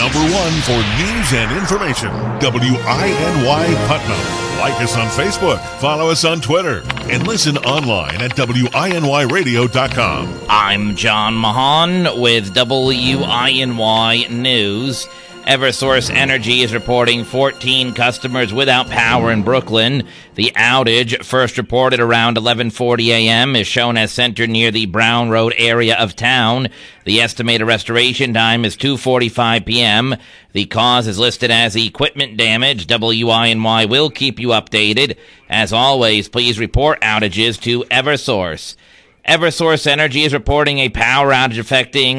number one for news and information. WINY Putnam. Like us on Facebook, follow us on Twitter, and listen online at WINYradio.com. I'm John Mahan with WINY News. Eversource Energy is reporting 14 customers without power in Brooklyn. The outage, first reported around 11:40 a.m., is shown as centered near the Brown Road area of town. The estimated restoration time is 2:45 p.m. The cause is listed as equipment damage. WINY will keep you updated. As always, please report outages to Eversource. Eversource Energy is reporting a power outage affecting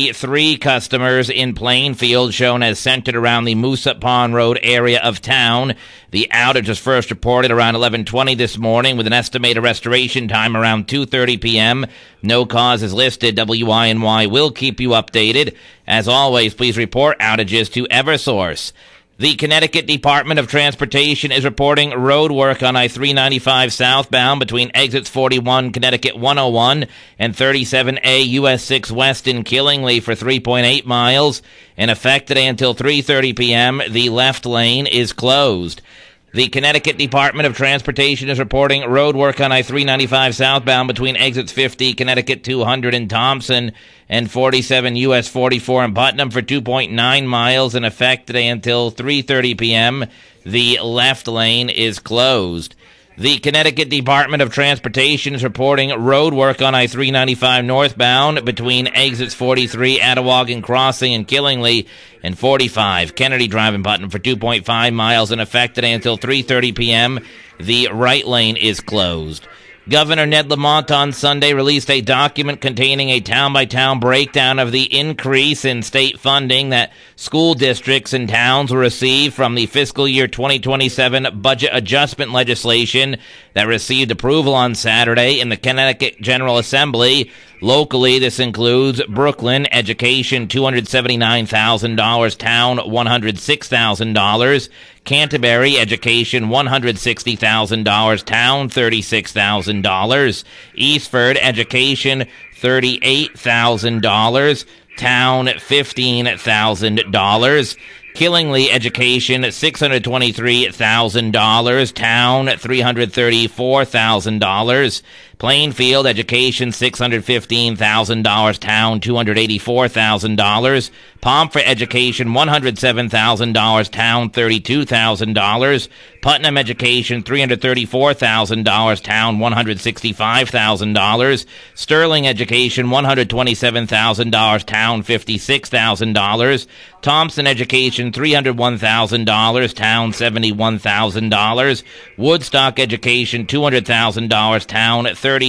33 customers in Plainfield, shown as centered around the Moosup Pond Road area of town. The outage was first reported around 11:20 this morning with an estimated restoration time around 2:30 p.m. No cause is listed. WINY will keep you updated. As always, please report outages to Eversource. The Connecticut Department of Transportation is reporting road work on I-395 southbound between exits 41 Connecticut 101 and 37A US 6 West in Killingly for 3.8 miles. In effect today until 3:30 p.m., the left lane is closed. The Connecticut Department of Transportation is reporting road work on I-395 southbound between exits 50 Connecticut 200 in Thompson and 47 US 44 in Putnam for 2.9 miles. In effect today until 3:30 p.m., the left lane is closed. The Connecticut Department of Transportation is reporting road work on I-395 northbound between exits 43 Attawaugan Crossing and Killingly and 45 Kennedy Drive in Putnam for 2.5 miles. In effect today until 3:30 p.m., the right lane is closed. Governor Ned Lamont on Sunday released a document containing a town-by-town breakdown of the increase in state funding that school districts and towns will receive from the fiscal year 2027 budget adjustment legislation that received approval on Saturday in the Connecticut General Assembly. Locally, this includes Brooklyn, education $279,000, town $106,000. Canterbury, education $160,000, town $36,000. Eastford, education $38,000, town $15,000. Killingly, education $623,000, town $334,000. Plainfield, education $615,000, town $284,000. Pomfret, education $107,000, town $32,000. Putnam, education $334,000, town $165,000. Sterling, education $127,000, town $56,000. Thompson, education $301,000, town $71,000. Woodstock, education $200,000, town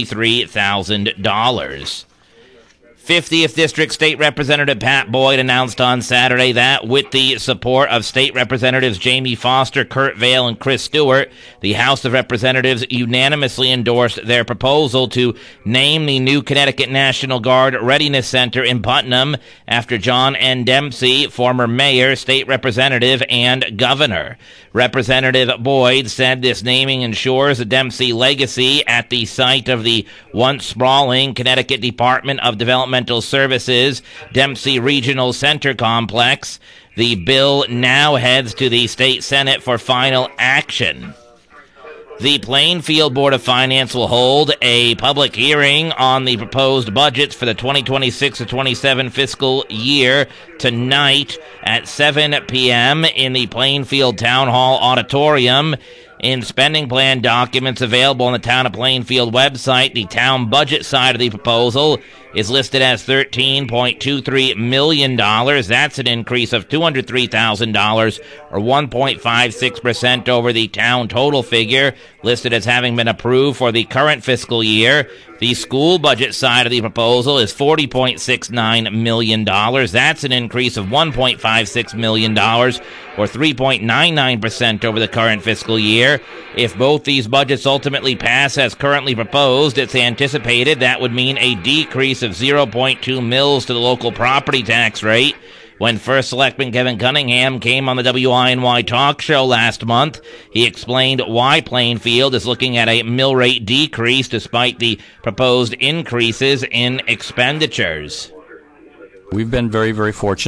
$33,000. 50th District State Representative Pat Boyd announced on Saturday that, with the support of State Representatives Jamie Foster, Kurt Vail, and Chris Stewart, the House of Representatives unanimously endorsed their proposal to name the new Connecticut National Guard Readiness Center in Putnam after John N. Dempsey, former mayor, state representative, and governor. Representative Boyd said this naming ensures a Dempsey legacy at the site of the once sprawling Connecticut Department of Developmental Services Dempsey Regional Center Complex. The bill now heads to the State Senate for final action. The Plainfield Board of Finance will hold a public hearing on the proposed budgets for the 2026-27 fiscal year tonight at 7 p.m. in the Plainfield Town Hall Auditorium. In spending plan documents available on the Town of Plainfield website, the town budget side of the proposal is listed as $13.23 million. That's an increase of $203,000, or 1.56% over the town total figure, listed as having been approved for the current fiscal year. The school budget side of the proposal is $40.69 million. That's an increase of $1.56 million, or 3.99% over the current fiscal year. If both these budgets ultimately pass as currently proposed, it's anticipated that would mean a decrease of 0.2 mils to the local property tax rate. When First Selectman Kevin Cunningham came on the WINY talk show last month, he explained why Plainfield is looking at a mill rate decrease despite the proposed increases in expenditures. We've been very, very fortunate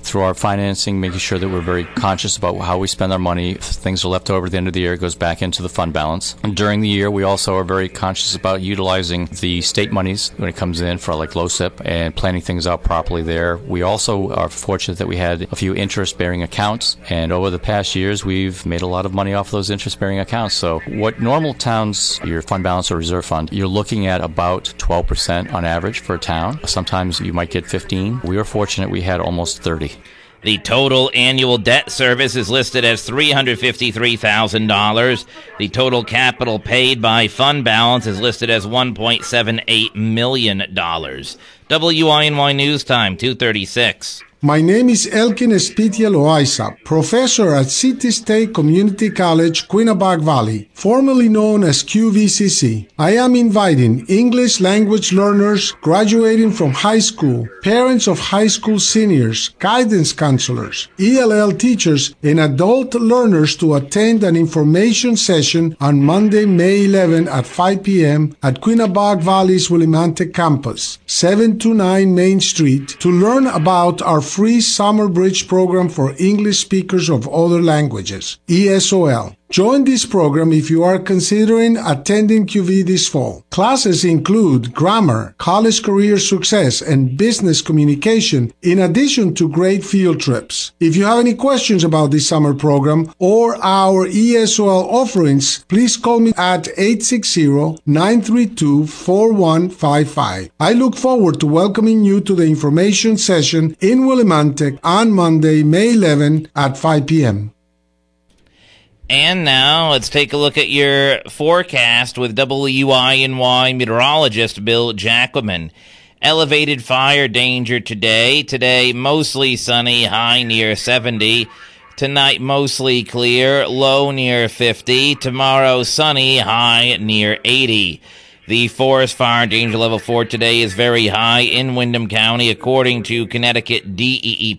through our financing, making sure that we're very conscious about how we spend our money. If things are left over at the end of the year, it goes back into the fund balance. And during the year, we also are very conscious about utilizing the state monies when it comes in for like LoCIP and planning things out properly there. We also are fortunate that we had a few interest-bearing accounts, and over the past years, we've made a lot of money off those interest-bearing accounts. So what normal towns, your fund balance or reserve fund, you're looking at about 12% on average for a town. Sometimes you might get 15. We were fortunate we had almost 30. The total annual debt service is listed as $353,000. The total capital paid by fund balance is listed as $1.78 million. WINY News Time, 2:36. My name is Elkin Espitia Loaiza, professor at City State Community College, Quinnipiac Valley, formerly known as QVCC. I am inviting English language learners graduating from high school, parents of high school seniors, guidance counselors, ELL teachers, and adult learners to attend an information session on Monday, May 11 at 5 p.m. at Quinnipiac Valley's Willimantic campus, 729 Main Street, to learn about our free Summer Bridge program for English speakers of other languages, ESOL. Join this program if you are considering attending QV this fall. Classes include grammar, college career success, and business communication, in addition to great field trips. If you have any questions about this summer program or our ESOL offerings, please call me at 860-932-4155. I look forward to welcoming you to the information session in Willimantic on Monday, May 11 at 5 p.m. And now let's take a look at your forecast with WINY meteorologist Bill Jacquemin. Elevated fire danger today. Today, mostly sunny, high near 70. Tonight, mostly clear, low near 50. Tomorrow, sunny, high near 80. The forest fire danger level for today is very high in Windham County, according to Connecticut DEEP.